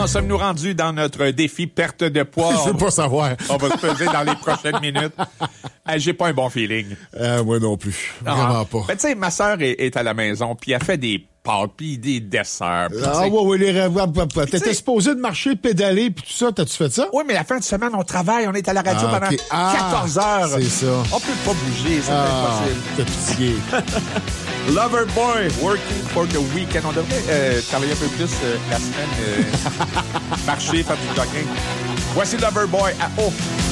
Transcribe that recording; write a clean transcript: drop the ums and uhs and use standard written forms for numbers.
en sommes-nous rendus dans notre défi perte de poids? Je veux pas savoir. On va se peser dans les prochaines minutes. J'ai pas un bon feeling. Moi non plus. Vraiment pas. Ben, tu sais, ma sœur est à la maison, puis elle fait des pâtes, puis des desserts. Oui, les rêves. T'étais supposé de marcher, de pédaler, puis tout ça. T'as-tu fait ça? Oui, mais la fin de semaine, on travaille, on est à la radio pendant 14 heures. C'est ça. On peut pas bouger, c'est impossible. T'as pitié. Loverboy, working for the weekend. On devrait travailler un peu plus la semaine, marcher, faire du jogging. Voici Loverboy à O.